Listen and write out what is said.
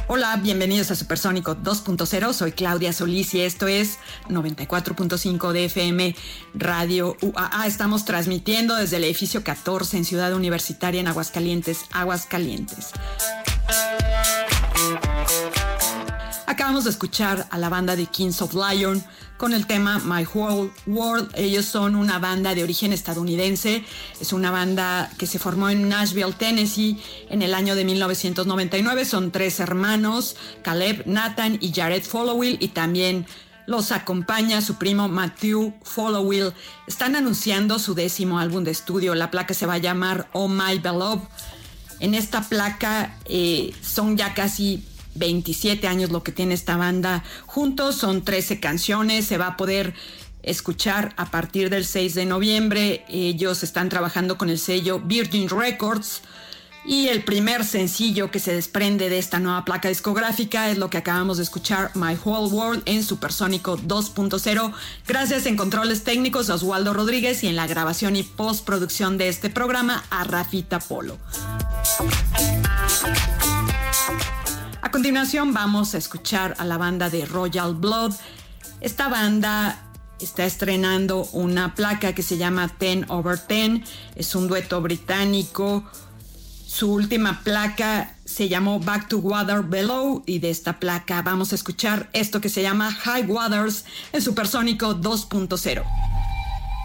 Hola, bienvenidos a Supersónico 2.0. Soy Claudia Solís y esto es 94.5 de FM Radio UAA. Estamos transmitiendo desde el edificio 14 en Ciudad Universitaria en Aguascalientes. Acabamos de escuchar a la banda de Kings of Leon con el tema My Whole World. Ellos son una banda de origen estadounidense. Es una banda que se formó en Nashville, Tennessee, en el año de 1999. Son 3 hermanos, Caleb, Nathan y Jared Followill, y también los acompaña su primo Matthew Followill. Están anunciando su 10º álbum de estudio. La placa se va a llamar Oh My Beloved. En esta placa son ya casi 27 años lo que tiene esta banda juntos, son 13 canciones, se va a poder escuchar a partir del 6 de noviembre. Ellos están trabajando con el sello Virgin Records y el primer sencillo que se desprende de esta nueva placa discográfica es lo que acabamos de escuchar, My Whole World, en Supersónico 2.0. Gracias en controles técnicos a Oswaldo Rodríguez y en la grabación y postproducción de este programa a Rafita Polo. A continuación vamos a escuchar a la banda de Royal Blood. Esta banda está estrenando una placa que se llama 10/10. Es un dueto británico. Su última placa se llamó Back to Water Below y de esta placa vamos a escuchar esto que se llama High Waters en Supersónico 2.0.